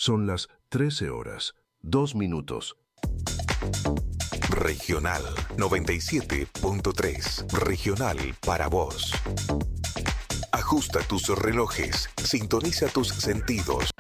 Son las 13 horas, 2 minutos. Regional 97.3. Regional para vos. Ajusta tus relojes, sintoniza tus sentidos.